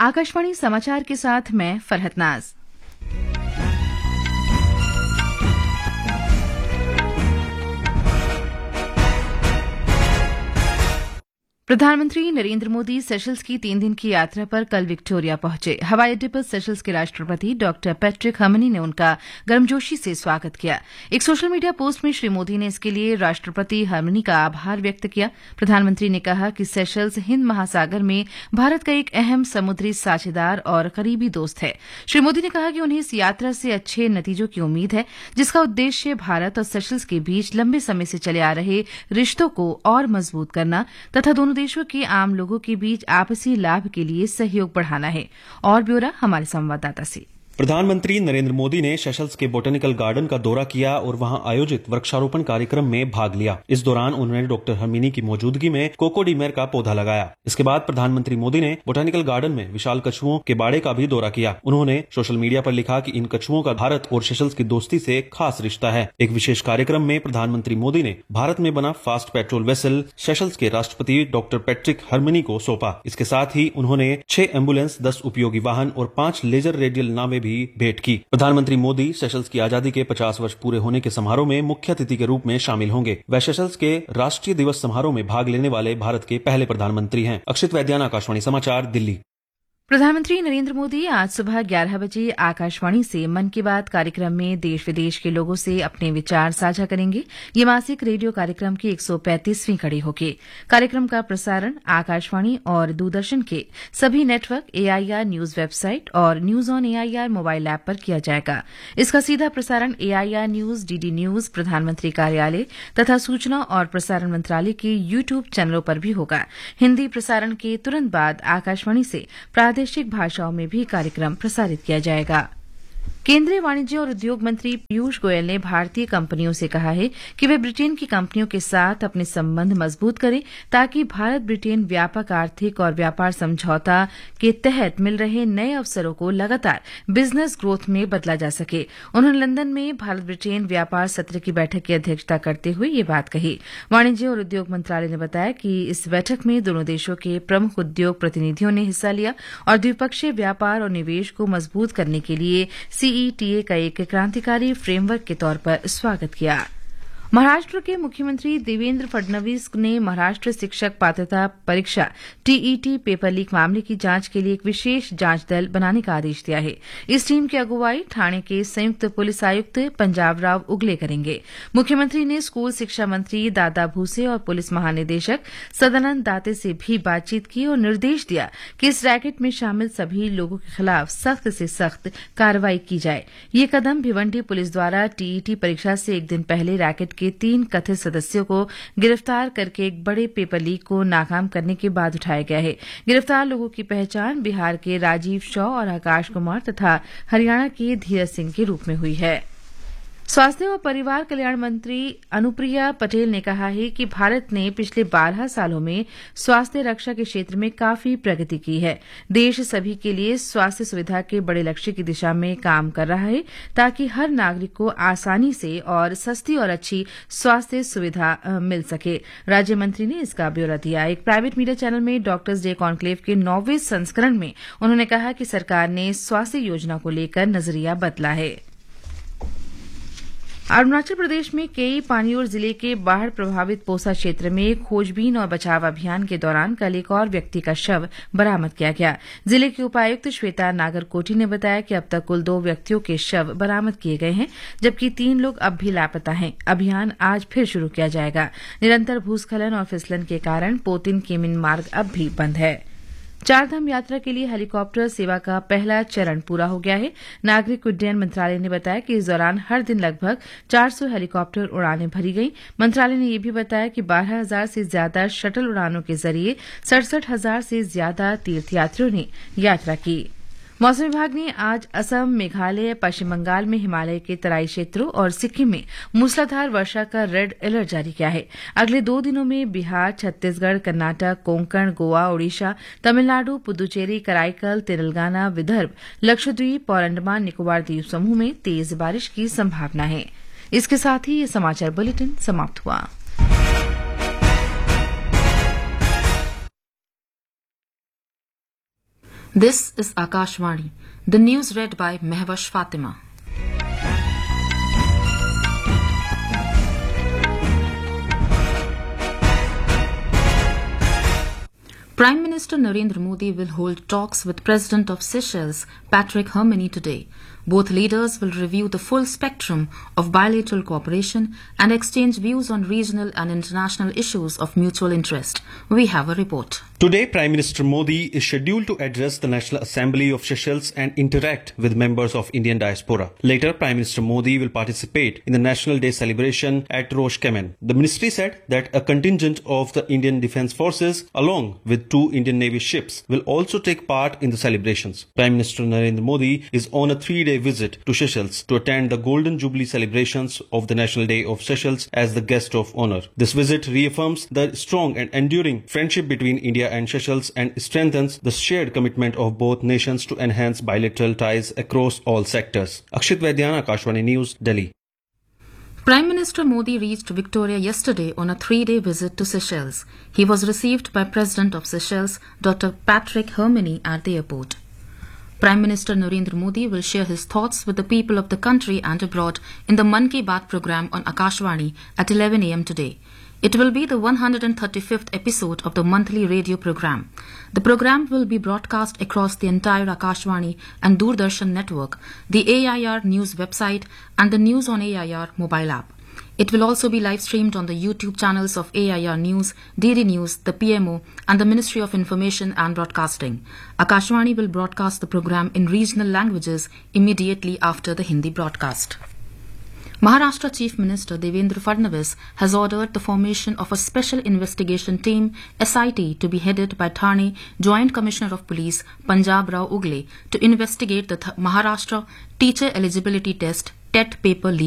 आकाशवाणी समाचार के साथ मैं फरहत नाज। प्रधानमंत्री नरेंद्र मोदी सेशल्स की 3 दिन की यात्रा पर कल विक्टोरिया पहुंचे। हवाई अड्डे पर सेशल्स के राष्ट्रपति डॉक्टर पैट्रिक हर्मनी ने उनका गर्मजोशी से स्वागत किया। एक सोशल मीडिया पोस्ट में श्री मोदी ने इसके लिए राष्ट्रपति हर्मनी का आभार व्यक्त किया। प्रधानमंत्री ने कहा कि सेशल्स हिंद महासागर में भारत का एक अहम समुद्री साझेदार और करीबी दोस्त है। श्री मोदी ने कहा कि उन्हें इस यात्रा से अच्छे नतीजों की उम्मीद है, जिसका उद्देश्य भारत और सेशल्स के बीच लंबे समय से चले आ रहे रिश्तों को और मजबूत करना तथा दोनों देशों के आम लोगों के बीच आपसी लाभ के लिए सहयोग बढ़ाना है। और ब्यौरा हमारे संवाददाता से। प्रधानमंत्री नरेंद्र मोदी ने सेशल्स के बोटेनिकल गार्डन का दौरा किया और वहां आयोजित वृक्षारोपण कार्यक्रम में भाग लिया। इस दौरान उन्होंने डॉक्टर हर्मनी की मौजूदगी में कोकोडीमेर का पौधा लगाया। इसके बाद प्रधानमंत्री मोदी ने बोटेनिकल गार्डन में विशाल कछुओं के बाड़े का भी दौरा किया। उन्होंने सोशल मीडिया पर लिखा कि इन कछुओं का भारत और सेशल्स की दोस्ती से खास रिश्ता है। एक विशेष कार्यक्रम में प्रधानमंत्री मोदी ने भारत में बना फास्ट पेट्रोल वेसल सेशल्स के राष्ट्रपति डॉक्टर पैट्रिक हर्मनी को सौंपा। इसके साथ ही उन्होंने 6 एम्बुलेंस, 10 उपयोगी वाहन और 5 लेजर रेडियल नावें भी भेंट की। प्रधानमंत्री मोदी सेशल्स की आजादी के 50 वर्ष पूरे होने के समारोह में मुख्य अतिथि के रूप में शामिल होंगे। वह सेशल्स के राष्ट्रीय दिवस समारोह में भाग लेने वाले भारत के पहले प्रधानमंत्री हैं। अक्षित वैद्यान, आकाशवाणी समाचार, दिल्ली। प्रधानमंत्री नरेंद्र मोदी आज सुबह 11 बजे आकाशवाणी से मन की बात कार्यक्रम में देश विदेश के लोगों से अपने विचार साझा करेंगे। ये मासिक रेडियो कार्यक्रम की 135वीं कड़ी होगी। कार्यक्रम का प्रसारण आकाशवाणी और दूरदर्शन के सभी नेटवर्क, AIR न्यूज वेबसाइट और news on AIR mobile app पर किया जाएगा। इसका सीधा प्रसारण AIR न्यूज, DD न्यूज, प्रधानमंत्री कार्यालय तथा सूचना और प्रसारण मंत्रालय के YouTube चैनलों पर भी होगा। हिंदी प्रसारण के तुरंत बाद आकाशवाणी से प्रादेशिक भाषाओं में भी कार्यक्रम प्रसारित किया जाएगा। केंद्रीय वाणिज्य और उद्योग मंत्री पीयूष गोयल ने भारतीय कंपनियों से कहा है कि वे ब्रिटेन की कंपनियों के साथ अपने संबंध मजबूत करें ताकि भारत ब्रिटेन व्यापक आर्थिक और व्यापार समझौता के तहत मिल रहे नए अवसरों को लगातार बिजनेस ग्रोथ में बदला जा सके। उन्होंने लंदन में भारत ब्रिटेन व्यापार सत्र की बैठक की अध्यक्षता करते हुए ये बात कही। वाणिज्य और उद्योग मंत्रालय ने बताया कि इस बैठक में दोनों देशों के प्रमुख उद्योग प्रतिनिधियों ने हिस्सा लिया और द्विपक्षीय व्यापार और निवेश को मजबूत करने के लिए CETA का एक क्रांतिकारी फ्रेमवर्क के तौर पर स्वागत किया। महाराष्ट्र के मुख्यमंत्री देवेंद्र फडणवीस ने महाराष्ट्र शिक्षक पात्रता परीक्षा TET पेपर लीक मामले की जांच के लिए एक विशेष जांच दल बनाने का आदेश दिया है। इस टीम की अगुवाई ठाणे के संयुक्त पुलिस आयुक्त पंजाबराव उगले करेंगे। मुख्यमंत्री ने स्कूल शिक्षा मंत्री दादा भूसे और पुलिस महानिदेशक सदानंद दाते से भी बातचीत की और निर्देश दिया कि इस रैकेट में शामिल सभी लोगों के खिलाफ सख्त से सख्त कार्रवाई की जाए। ये कदम भिवंडी पुलिस द्वारा TET परीक्षा से एक दिन पहले रैकेट के 3 कथित सदस्यों को गिरफ्तार करके एक बड़े पेपर लीक को नाकाम करने के बाद उठाया गया है। गिरफ्तार लोगों की पहचान बिहार के राजीव शॉ और आकाश कुमार तथा हरियाणा के धीरज सिंह के रूप में हुई है। स्वास्थ्य और परिवार कल्याण मंत्री अनुप्रिया पटेल ने कहा है कि भारत ने पिछले 12 सालों में स्वास्थ्य रक्षा के क्षेत्र में काफी प्रगति की है। देश सभी के लिए स्वास्थ्य सुविधा के बड़े लक्ष्य की दिशा में काम कर रहा है ताकि हर नागरिक को आसानी से और सस्ती और अच्छी स्वास्थ्य सुविधा मिल सके। राज्य मंत्री ने इसका ब्यौरा दिया। एक प्राइवेट मीडिया चैनल में डॉक्टर्स डे कॉन्क्लेव के 9वें संस्करण में उन्होंने कहा कि सरकार ने स्वास्थ्य योजना को लेकर नजरिया बदला है। अरुणाचल प्रदेश में केई पानियोर जिले के बाढ़ प्रभावित पोसा क्षेत्र में खोजबीन और बचाव अभियान के दौरान कल एक और व्यक्ति का शव बरामद किया गया। जिले के उपायुक्त श्वेता नागरकोटी ने बताया कि अब तक कुल 2 व्यक्तियों के शव बरामद किए गए हैं, जबकि 3 लोग अब भी लापता हैं। अभियान आज फिर शुरू किया जाएगा। निरंतर भूस्खलन और फिसलन के कारण पोतिन केमिन मार्ग अब भी बंद है। चारधाम यात्रा के लिए हेलीकॉप्टर सेवा का पहला चरण पूरा हो गया है। नागरिक उड्डयन मंत्रालय ने बताया कि इस दौरान हर दिन लगभग 400 हेलीकॉप्टर उड़ानें भरी गई। मंत्रालय ने यह भी बताया कि 12,000 से ज्यादा शटल उड़ानों के जरिए 67,000 से ज्यादा तीर्थयात्रियों ने यात्रा की। मौसम विभाग ने आज असम, मेघालय, पश्चिम बंगाल में हिमालय के तराई क्षेत्रों और सिक्किम में मूसलाधार वर्षा का रेड अलर्ट जारी किया है। अगले 2 दिनों में बिहार, छत्तीसगढ़, कर्नाटक, कोंकण, गोवा, ओडिशा, तमिलनाडु, पुदुचेरी, कराईकल, तेलंगाना, विदर्भ, लक्षद्वीप और अंडमान निकोबार द्वीप समूह में तेज बारिश की संभावना है। इसके साथ ही ये समाचार बुलेटिन समाप्त हुआ। This is Akashvani. The news read by Mehwash Fatima. Prime Minister Narendra Modi will hold talks with President of Seychelles, Patrick Herminy, today. Both leaders will review the full spectrum of bilateral cooperation and exchange views on regional and international issues of mutual interest. We have a report. Today, Prime Minister Modi is scheduled to address the National Assembly of Seychelles and interact with members of Indian diaspora. Later, Prime Minister Modi will participate in the National Day celebration at Roche Kemen. The ministry said that a contingent of the Indian Defence Forces, along with 2 Indian Navy ships, will also take part in the celebrations. Prime Minister Narendra Modi is on a 3-day visit to Seychelles to attend the Golden Jubilee celebrations of the National Day of Seychelles as the guest of honor. This visit reaffirms the strong and enduring friendship between India and Seychelles and strengthens the shared commitment of both nations to enhance bilateral ties across all sectors. Akshit Vaidyan, Akashvani News, Delhi. Prime Minister Modi reached Victoria yesterday on a 3-day visit to Seychelles. He was received by President of Seychelles, Dr. Patrick Herminy, at the airport. Prime Minister Narendra Modi will share his thoughts with the people of the country and abroad in the Mann Ki Baat program on Akashvani at 11 a.m. today. It will be the 135th episode of the monthly radio program. The program will be broadcast across the entire Akashvani and Doordarshan network, the AIR News website, and the News on AIR mobile app. It will also be live-streamed on the YouTube channels of AIR News, DD News, the PMO, and the Ministry of Information and Broadcasting. Akashvani will broadcast the program in regional languages immediately after the Hindi broadcast. Maharashtra Chief Minister Devendra Fadnavis has ordered the formation of a Special Investigation Team, SIT, to be headed by Thane Joint Commissioner of Police Punjab Rao Ugle to investigate the Maharashtra Teacher Eligibility Test, TET paper leak.